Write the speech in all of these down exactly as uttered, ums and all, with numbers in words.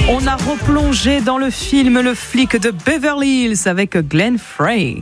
On a replongé dans le film Le flic de Beverly Hills avec Glenn Frey.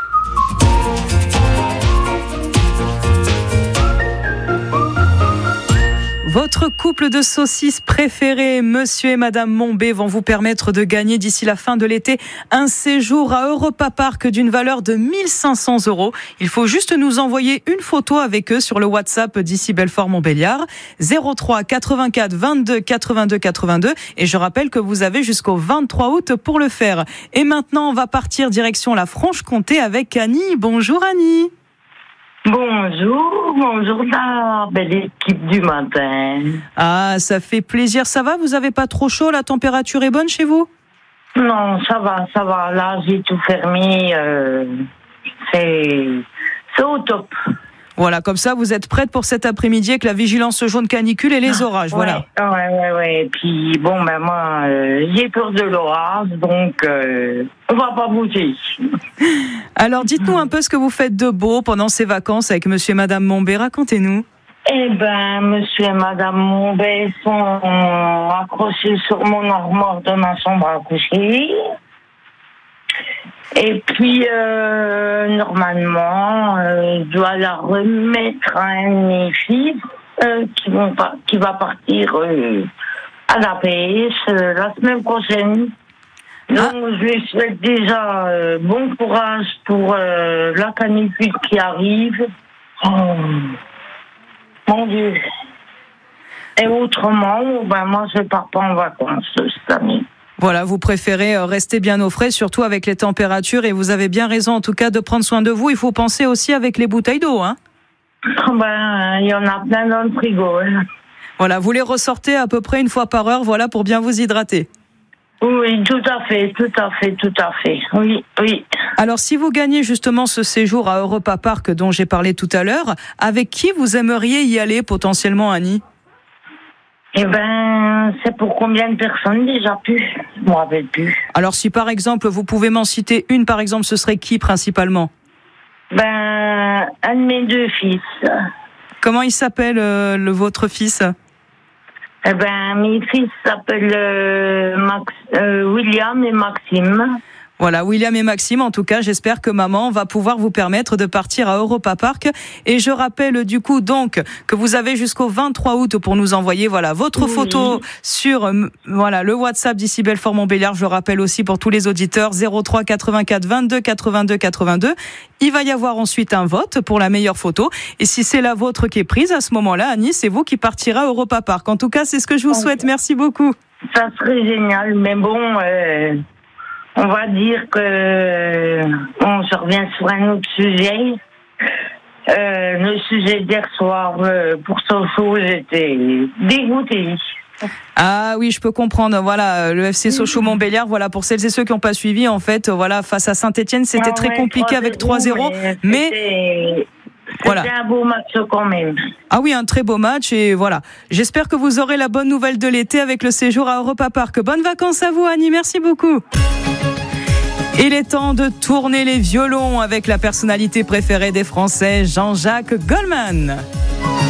Votre couple de saucisses préféré, Monsieur et Madame Mombé, vont vous permettre de gagner d'ici la fin de l'été un séjour à Europa Park d'une valeur de mille cinq cents euros. Il faut juste nous envoyer une photo avec eux sur le WhatsApp d'ici Belfort-Montbéliard, zéro trois quatre-vingt-quatre vingt-deux quatre-vingt-deux quatre-vingt-deux. Et je rappelle que vous avez jusqu'au vingt-trois août pour le faire. Et maintenant, on va partir direction la Franche-Comté avec Annie. Bonjour Annie. Bonjour, bonjour la belle équipe du matin. Ah, ça fait plaisir. Ça va, vous avez pas trop chaud? La température est bonne chez vous? Non, ça va, ça va. Là, j'ai tout fermé. Euh, c'est, c'est au top. Voilà, comme ça, vous êtes prête pour cet après-midi avec la vigilance jaune canicule et les orages, ouais, voilà. Ouais, ouais, ouais. Et puis, bon, ben moi, euh, j'ai peur de l'orage, donc euh, on va pas bouger. Alors, dites-nous un peu ce que vous faites de beau pendant ces vacances avec Monsieur et Madame Mombé. Racontez-nous. Eh ben, Monsieur et Madame Mombé sont accrochés sur mon armoire de ma chambre à coucher. Et puis, euh, normalement, euh, je dois la remettre à un de mes fils euh, qui, vont pas, qui va partir euh, à la pêche euh, la semaine prochaine. Donc, ah. je lui souhaite déjà euh, bon courage pour euh, la canicule qui arrive. Oh, mon Dieu. Et autrement, ben moi, je pars pas en vacances cette année. Voilà, vous préférez rester bien au frais, surtout avec les températures, et vous avez bien raison en tout cas de prendre soin de vous. Il faut penser aussi avec les bouteilles d'eau, hein. Ben, il y en a plein dans le frigo. Hein. Voilà, vous les ressortez à peu près une fois par heure, voilà, pour bien vous hydrater. Oui, tout à fait, tout à fait, tout à fait. Oui, oui. Alors, si vous gagnez justement ce séjour à Europa Park dont j'ai parlé tout à l'heure, avec qui vous aimeriez y aller potentiellement, Annie ? Eh ben, c'est pour combien de personnes déjà plus? Je ne me rappelle plus. Alors, si par exemple, vous pouvez m'en citer une, par exemple, ce serait qui principalement? Ben, un de mes deux fils. Comment il s'appelle, euh, le votre fils? Eh ben, mes fils s'appellent euh, Max, euh, William et Maxime. Voilà, William et Maxime, en tout cas, j'espère que maman va pouvoir vous permettre de partir à Europa Park. Et je rappelle du coup donc que vous avez jusqu'au vingt-trois août pour nous envoyer voilà votre oui. photo sur voilà le WhatsApp d'ici Belfort-Montbéliard. Je rappelle aussi pour tous les auditeurs zéro trois quatre-vingt-quatre vingt-deux quatre-vingt-deux quatre-vingt-deux. Il va y avoir ensuite un vote pour la meilleure photo. Et si c'est la vôtre qui est prise à ce moment-là, Annie, c'est vous qui partirez à Europa Park. En tout cas, c'est ce que je vous souhaite. Merci beaucoup. Ça serait génial, mais bon... Euh... On va dire que on se revient sur un autre sujet. Euh, le sujet d'hier soir euh, pour Sochaux, j'étais dégoûtée. Ah oui, je peux comprendre. Voilà, le F C Sochaux Montbéliard. Voilà, pour celles et ceux qui n'ont pas suivi, en fait, voilà, face à Saint-Étienne, c'était ah très ouais, compliqué avec trois zéro. Mais c'était voilà. un beau match quand même. Ah oui, un très beau match et voilà. J'espère que vous aurez la bonne nouvelle de l'été avec le séjour à Europa Park. Bonnes vacances à vous, Annie. Merci beaucoup. Il est temps de tourner les violons avec la personnalité préférée des Français, Jean-Jacques Goldman.